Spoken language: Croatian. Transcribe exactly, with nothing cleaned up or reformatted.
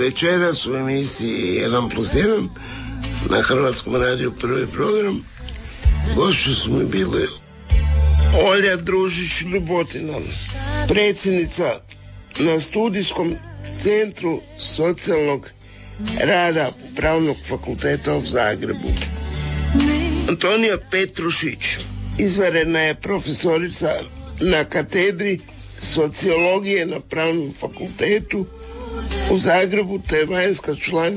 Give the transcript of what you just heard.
Večeras u emisiji jedan plus jedan na Hrvatskom radiju prvi program gošće su mi bili Olja Družić-Ljubotina, predsjednica na studijskom centru socijalnog rada Pravnog fakulteta u Zagrebu. Antonija Petrušić, izvanredna je profesorica na katedri sociologije na Pravnom fakultetu u Zagrebu, te vanjska članica